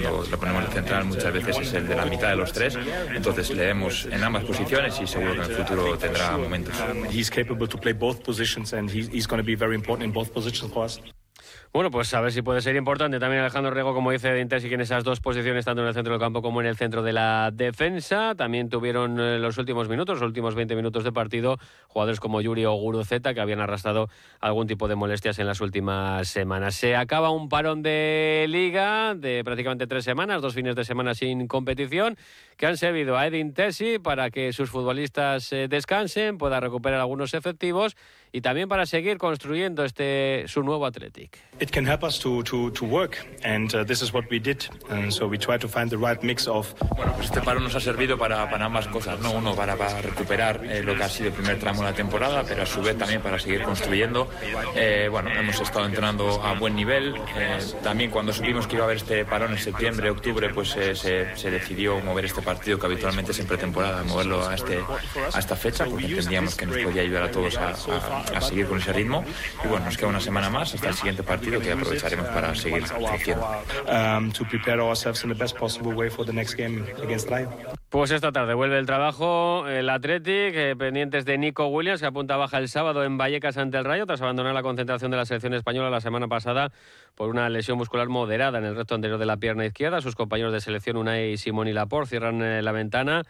cuando lo ponemos de central muchas veces es el de la mitad de los tres, entonces le vemos en ambas posiciones y seguro que en el futuro tendrá momentos. He's capable to play both positions and he's going to be very important in both positions for us. Bueno, pues a ver si puede ser importante también Alejandro Rego, como dice de Intesi, en esas dos posiciones, tanto en el centro del campo como en el centro de la defensa. También tuvieron los últimos 20 minutos de partido, jugadores como Yuri o Guruceta, que habían arrastrado algún tipo de molestias en las últimas semanas. Se acaba un parón de liga de prácticamente 3 semanas, 2 fines de semana sin competición, que han servido a Edin Terzic para que sus futbolistas descansen, pueda recuperar algunos efectivos y también para seguir construyendo su nuevo Athletic. It can help us to work, and this is what we did. And so we try to find the right mix of. Bueno, pues este paro nos ha servido para ambas cosas, ¿no? Uno, para recuperar lo que ha sido el primer tramo de la temporada, pero a su vez también para seguir construyendo. Bueno, hemos estado entrenando a buen nivel. También cuando supimos que iba a haber este parón en septiembre, octubre, pues se decidió mover este partido que habitualmente es en pretemporada, moverlo a esta fecha, porque entendíamos que nos podía ayudar a todos a seguir con ese ritmo. Y bueno, nos queda una semana más hasta el siguiente partido que aprovecharemos para seguir creciendo. To prepare ourselves in the best possible way for the next game against Rayo. Pues esta tarde vuelve el trabajo el Athletic, pendientes de Nico Williams, que apunta baja el sábado en Vallecas ante el Rayo, tras abandonar la concentración de la selección española la semana pasada por una lesión muscular moderada en el recto anterior de la pierna izquierda. Sus compañeros de selección Unai Simón y Laporte cierran la ventana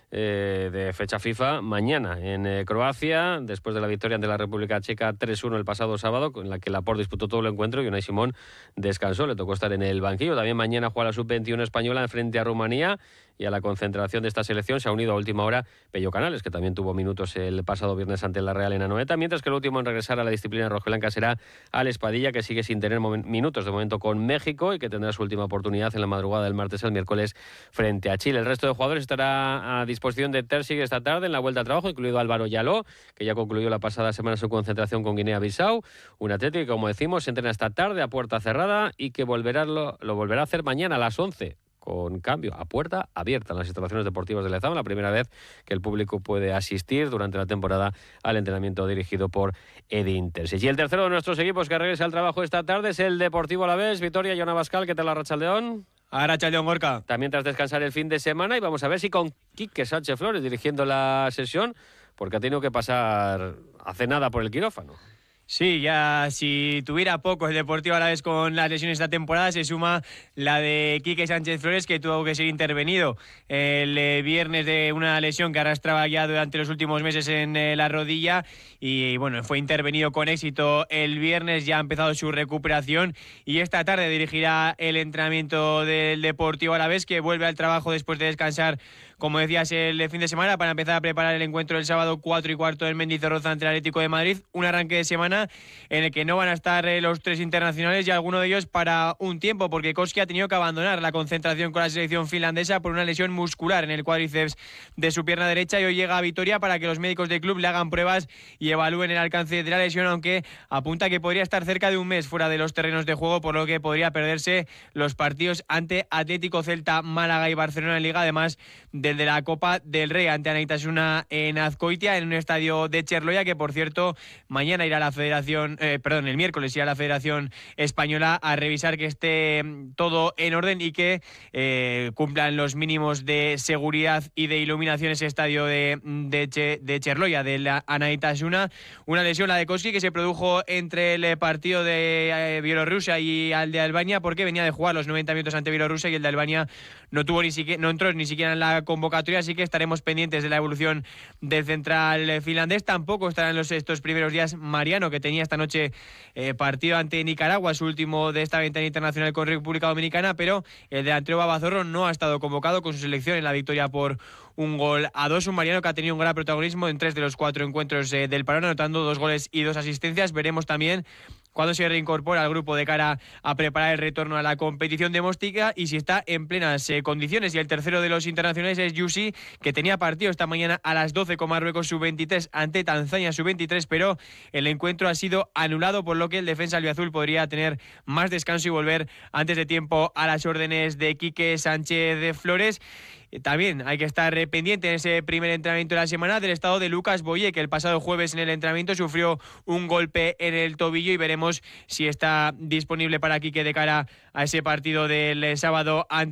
de fecha FIFA mañana en Croacia, después de la victoria ante la República Checa 3-1 el pasado sábado, en la que Laporte disputó todo el encuentro y Unai Simón descansó, le tocó estar en el banquillo. También mañana juega la Sub-21 española frente a Rumanía, y a la concentración de esta selección se ha unido a última hora Pello Canales, que también tuvo minutos el pasado viernes ante la Real en Anoeta, mientras que el último en regresar a la disciplina rojiblanca será Alex Padilla, que sigue sin tener minutos de momento con México y que tendrá su última oportunidad en la madrugada del martes al miércoles frente a Chile. El resto de jugadores estará a disposición de Terzic esta tarde en la vuelta al trabajo, incluido Álvaro Yaló, que ya concluyó la pasada semana su concentración con Guinea-Bissau. Un Atlético que, como decimos, se entrena esta tarde a puerta cerrada y que lo volverá a hacer mañana a las 11. Con cambio a puerta abierta en las instalaciones deportivas de Lezama, la primera vez que el público puede asistir durante la temporada al entrenamiento dirigido por Edin Terzic. Y el tercero de nuestros equipos que regresa al trabajo esta tarde es el Deportivo Alavés. Vitoria, Jon Abascal, ¿qué tal la Arratsaldeon? Arratsaldeon, Gorka. También tras descansar el fin de semana, y vamos a ver si con Quique Sánchez Flores dirigiendo la sesión, porque ha tenido que pasar hace nada por el quirófano. Sí, ya si tuviera poco el Deportivo Alavés con las lesiones esta temporada, se suma la de Quique Sánchez Flores, que tuvo que ser intervenido el viernes de una lesión que arrastraba ya durante los últimos meses en la rodilla, y bueno, fue intervenido con éxito el viernes, ya ha empezado su recuperación y esta tarde dirigirá el entrenamiento del Deportivo Alavés, que vuelve al trabajo después de descansar, como decías, el fin de semana, para empezar a preparar el encuentro del sábado 4:15 del Mendizorroza ante el Atlético de Madrid. Un arranque de semana en el que no van a estar los 3 internacionales, y alguno de ellos para un tiempo, porque Koski ha tenido que abandonar la concentración con la selección finlandesa por una lesión muscular en el cuádriceps de su pierna derecha, y hoy llega a Vitoria para que los médicos del club le hagan pruebas y evalúen el alcance de la lesión, aunque apunta que podría estar cerca de un mes fuera de los terrenos de juego, por lo que podría perderse los partidos ante Atlético, Celta, Málaga y Barcelona en Liga, además del de la Copa del Rey ante Anaitasuna en Azkoitia, en un estadio de Cherloya, que por cierto mañana irá a la el miércoles irá a la Federación Española a revisar que esté todo en orden y que cumplan los mínimos de seguridad y de iluminación ese estadio de Cherloya, de la Anaitasuna. Una lesión, la de Koski, que se produjo entre el partido de Bielorrusia y el de Albania, porque venía de jugar los 90 minutos ante Bielorrusia, y el de Albania no entró ni siquiera en la convocatoria, así que estaremos pendientes de la evolución del central finlandés. Tampoco estarán estos primeros días Mariano, que tenía esta noche partido ante Nicaragua, su último de esta ventana internacional con República Dominicana, pero el delantero Babazorro no ha estado convocado con su selección en la victoria por 1-2. Un Mariano que ha tenido un gran protagonismo en 3 de los 4 encuentros del parón, anotando 2 goles y 2 asistencias. Veremos también cuando se reincorpora al grupo de cara a preparar el retorno a la competición de Móstica y si está en plenas condiciones. Y el tercero de los internacionales es Yusi, que tenía partido esta mañana a las 12 con Marruecos sub-23 ante Tanzania sub-23, pero el encuentro ha sido anulado, por lo que el defensa albiazul podría tener más descanso y volver antes de tiempo a las órdenes de Quique Sánchez de Flores. También hay que estar pendiente en ese primer entrenamiento de la semana del estado de Lucas Boye, que el pasado jueves en el entrenamiento sufrió un golpe en el tobillo, y veremos si está disponible para Quique de cara a ese partido del sábado ante